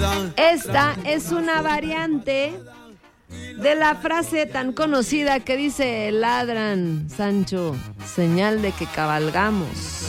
Esta es una variante de la frase tan conocida que dice: ladran, Sancho, señal de que cabalgamos.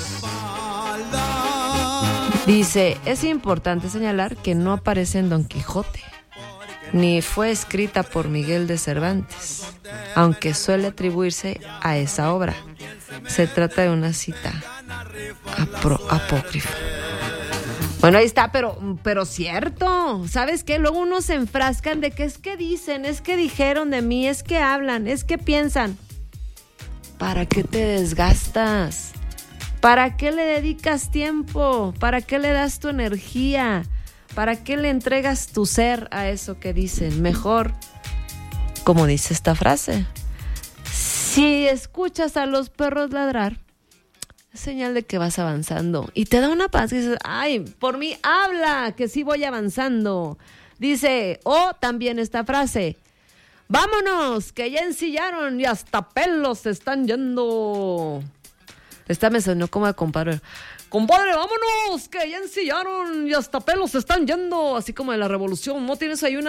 Dice: es importante señalar que no aparece en Don Quijote, ni fue escrita por Miguel de Cervantes, aunque suele atribuirse a esa obra. Se trata de una cita apócrifa. Bueno, ahí está, pero cierto. ¿Sabes qué? Luego unos se enfrascan de que es que dicen, es que dijeron de mí, es que hablan, es que piensan. ¿Para qué te desgastas? ¿Para qué le dedicas tiempo? ¿Para qué le das tu energía? ¿Para qué le entregas tu ser a eso que dicen? Mejor, como dice esta frase, si escuchas a los perros ladrar, es señal de que vas avanzando. Y te da una paz y dices: ay, por mí habla, que sí voy avanzando. Dice, también esta frase: vámonos, que ya ensillaron y hasta pelos se están yendo. Esta me sonó como de compadre. Compadre, vámonos, que ya ensillaron y hasta pelos se están yendo. Así como de la revolución. ¿No tienes ahí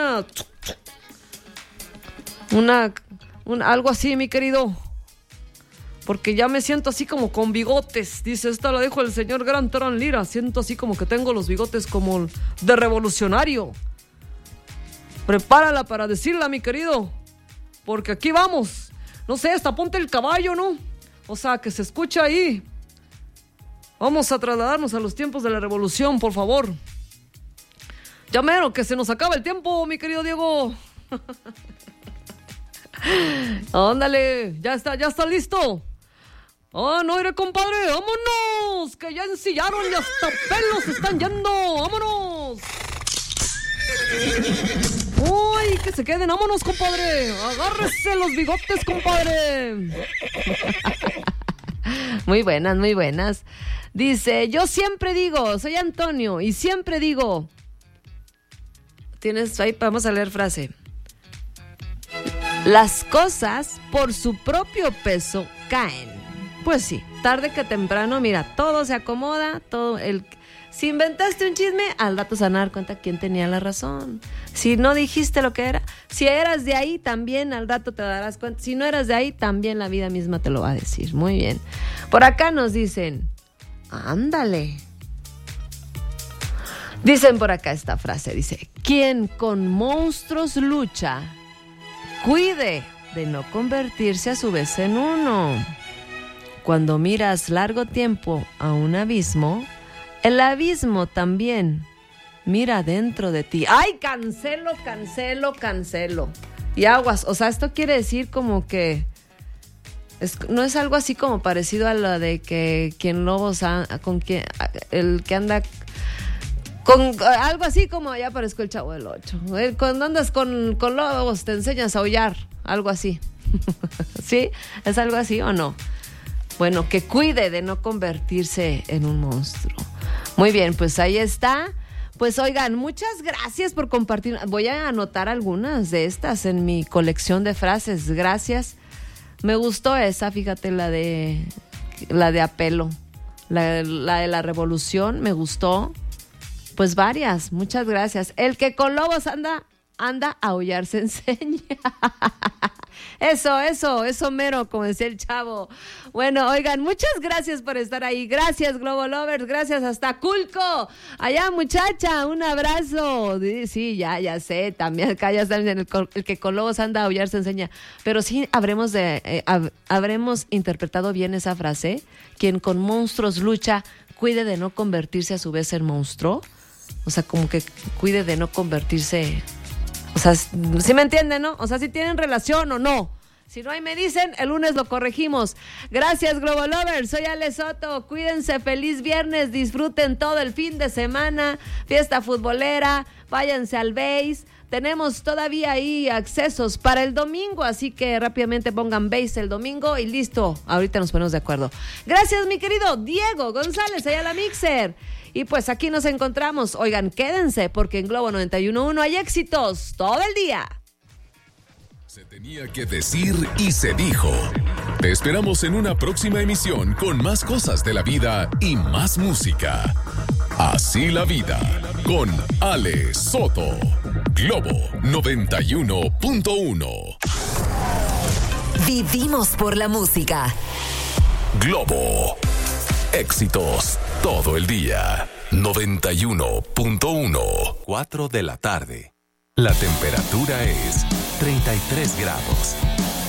algo así, mi querido? Porque ya me siento así como con bigotes. Dice, esta la dijo el señor Gran Torán Lira. Siento así como que tengo los bigotes como de revolucionario. Prepárala para decirla, mi querido, porque aquí vamos. No sé, hasta ponte el caballo, ¿no? O sea, que se escucha ahí. Vamos a trasladarnos a los tiempos de la revolución, por favor. Ya mero, que se nos acaba el tiempo, mi querido Diego. Ándale, ya está listo. No iré, compadre, vámonos, que ya ensillaron y hasta pelos se están yendo. Vámonos. Uy, que se queden, vámonos, compadre. Agárrese los bigotes, compadre. Muy buenas, muy buenas. Dice, yo siempre digo, soy Antonio, y siempre digo. Tienes ahí, vamos a leer frase. Las cosas por su propio peso caen. Pues sí, tarde que temprano, mira, todo se acomoda, si inventaste un chisme, al rato se van a dar cuenta quién tenía la razón. Si no dijiste lo que era, si eras de ahí, también al rato te darás cuenta. Si no eras de ahí, también la vida misma te lo va a decir. Muy bien. Por acá nos dicen, ándale. Dicen por acá esta frase, dice, quien con monstruos lucha, cuide de no convertirse a su vez en uno. Cuando miras largo tiempo a un abismo, el abismo también mira dentro de ti. ¡Ay, cancelo! Y aguas, o sea, esto quiere decir como que no es algo así como parecido a lo de que el que anda con algo así como ya parezco el Chavo del 8. Cuando andas con lobos te enseñas a aullar, algo así. ¿Sí? ¿Es algo así o no? Bueno, que cuide de no convertirse en un monstruo. Muy bien, pues ahí está. Pues oigan, muchas gracias por compartir. Voy a anotar algunas de estas en mi colección de frases. Gracias. Me gustó esa, fíjate, la de apelo. La de la revolución, me gustó. Pues varias, muchas gracias. El que con lobos anda a aullar se enseña. Eso mero, como decía el Chavo. Bueno, oigan, muchas gracias por estar ahí. Gracias, Globo Lovers, gracias hasta Culco. Allá, muchacha, un abrazo. Sí, ya sé, también acá ya están el que con lobos anda a aullar se enseña. Pero sí habremos interpretado bien esa frase. Quien con monstruos lucha, cuide de no convertirse a su vez en monstruo. O sea, como que cuide de no convertirse. O sea, ¿sí me entienden, no? O sea, si tienen relación o no. Si no, ahí me dicen, el lunes lo corregimos. Gracias, Globo Lovers. Soy Ale Soto. Cuídense, feliz viernes. Disfruten todo el fin de semana. Fiesta futbolera. Váyanse al base. Tenemos todavía ahí accesos para el domingo, así que rápidamente pongan base el domingo y listo. Ahorita nos ponemos de acuerdo. Gracias, mi querido Diego González, allá a la Mixer. Y pues aquí nos encontramos. Oigan, quédense porque en Globo 91.1 hay éxitos todo el día. Se tenía que decir y se dijo. Te esperamos en una próxima emisión con más cosas de la vida y más música. Así la vida, con Ale Soto. Globo 91.1. Vivimos por la música. Globo. Éxitos todo el día. 91.1. 4 de la tarde. La temperatura es 33 grados.